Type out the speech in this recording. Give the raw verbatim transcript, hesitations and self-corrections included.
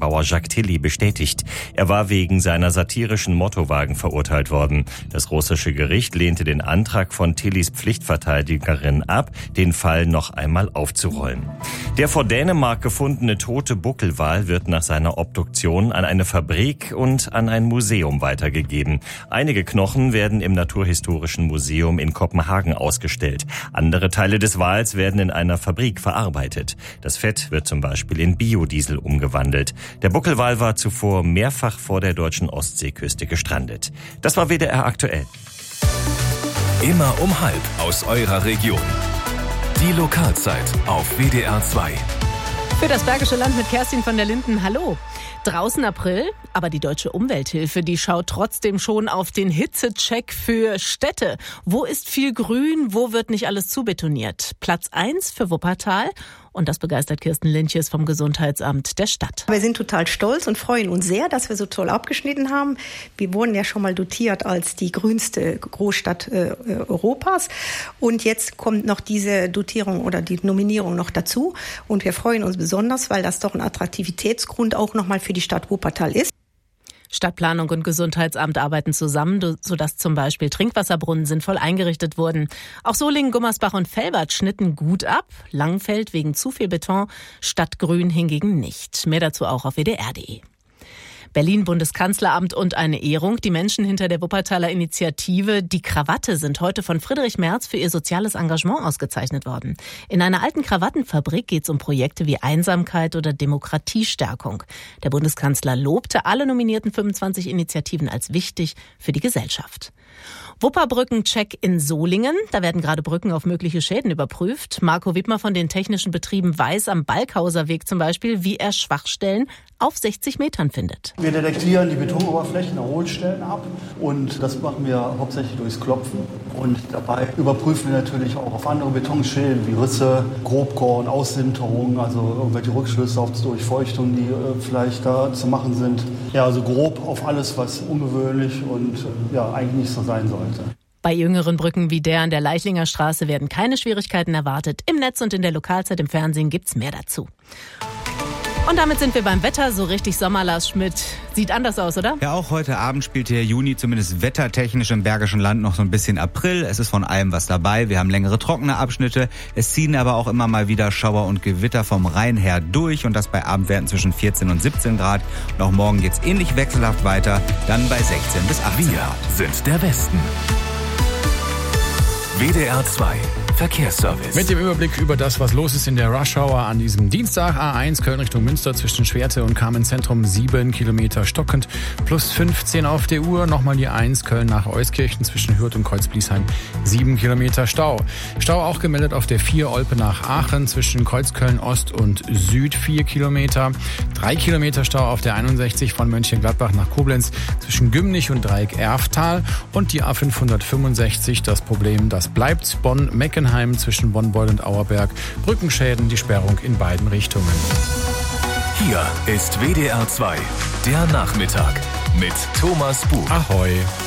Bauer Jacques Tilly bestätigt. Er war wegen seiner satirischen Mottowagen verurteilt worden. Das russische Gericht lehnte den Antrag von Tillys Pflichtverteidigerin ab, den Fall noch einmal aufzurollen. Der vor Dänemark gefundene tote Buckelwal wird nach seiner Obduktion an eine Fabrik und an ein Museum weitergegeben. Einige Knochen werden im Naturhistorischen Museum in Kopenhagen ausgestellt. Andere Teile des Wals werden in einer Fabrik verarbeitet. Das Fett wird zum Beispiel in Biodiesel umgewandelt. Der Buckelwal war zuvor mehrfach vor der deutschen Ostseeküste gestrandet. Das war W D R aktuell. Immer um halb aus eurer Region. Die Lokalzeit auf W D R zwei. Für das Bergische Land mit Kerstin von der Linden. Hallo. Draußen April, aber die Deutsche Umwelthilfe, die schaut trotzdem schon auf den Hitzecheck für Städte. Wo ist viel Grün, wo wird nicht alles zubetoniert? Platz eins für Wuppertal. Und das begeistert Kirsten Lintjes vom Gesundheitsamt der Stadt. Wir sind total stolz und freuen uns sehr, dass wir so toll abgeschnitten haben. Wir wurden ja schon mal dotiert als die grünste Großstadt äh, Europas. Und jetzt kommt noch diese Dotierung oder die Nominierung noch dazu. Und wir freuen uns besonders, weil das doch ein Attraktivitätsgrund auch nochmal für die Stadt Wuppertal ist. Stadtplanung und Gesundheitsamt arbeiten zusammen, sodass zum Beispiel Trinkwasserbrunnen sinnvoll eingerichtet wurden. Auch Solingen, Gummersbach und Velbert schnitten gut ab. Langenfeld wegen zu viel Beton, Stadtgrün hingegen nicht. Mehr dazu auch auf W D R punkt de. Berlin-Bundeskanzleramt und eine Ehrung. Die Menschen hinter der Wuppertaler Initiative Die Krawatte sind heute von Friedrich Merz für ihr soziales Engagement ausgezeichnet worden. In einer alten Krawattenfabrik geht es um Projekte wie Einsamkeit oder Demokratiestärkung. Der Bundeskanzler lobte alle nominierten fünfundzwanzig Initiativen als wichtig für die Gesellschaft. Wupperbrücken-Check in Solingen. Da werden gerade Brücken auf mögliche Schäden überprüft. Marco Wittmer von den technischen Betrieben weiß am Balkhauser Weg zum Beispiel, wie er Schwachstellen auf sechzig Metern findet. Wir detektieren die Betonoberflächen, Hohlstellen ab und das machen wir hauptsächlich durchs Klopfen. Und dabei überprüfen wir natürlich auch auf andere Betonschäden wie Risse, Grobkorn, Aussinterung, also irgendwelche Rückschlüsse auf Durchfeuchtung, die äh, vielleicht da zu machen sind. Ja, also grob auf alles, was ungewöhnlich und äh, ja, eigentlich nicht so sein sollte. Bei jüngeren Brücken wie der an der Leichlinger Straße werden keine Schwierigkeiten erwartet. Im Netz und in der Lokalzeit im Fernsehen gibt's mehr dazu. Und damit sind wir beim Wetter, so richtig Sommer, Lars Schmidt. Sieht anders aus, oder? Ja, auch heute Abend spielt der Juni zumindest wettertechnisch im Bergischen Land noch so ein bisschen April. Es ist von allem was dabei. Wir haben längere trockene Abschnitte. Es ziehen aber auch immer mal wieder Schauer und Gewitter vom Rhein her durch. Und das bei Abendwerten zwischen vierzehn und siebzehn Grad. Und auch morgen geht's ähnlich wechselhaft weiter, dann bei sechzehn bis achtzehn Grad. Wir sind der Westen. W D R zwei Verkehrsservice. Mit dem Überblick über das, was los ist in der Rush-Hour an diesem Dienstag. A eins Köln Richtung Münster zwischen Schwerte und Kamenz-Zentrum sieben Kilometer stockend. Plus fünfzehn auf der Uhr. Nochmal die eins Köln nach Euskirchen zwischen Hürth und Kreuzbliesheim sieben Kilometer Stau. Stau auch gemeldet auf der vier Olpe nach Aachen zwischen Kreuzköln Ost und Süd vier Kilometer. drei Kilometer Stau auf der einundsechzig von Mönchengladbach nach Koblenz zwischen Gümnich und Dreieck-Erftal. Und die A fünfhundertfünfundsechzig, das Problem, das bleibt. Bonn-Meckenheim zwischen Bonn-Beul und Auerberg. Brückenschäden, die Sperrung in beiden Richtungen. Hier ist W D R zwei, der Nachmittag mit Thomas Buch. Ahoi.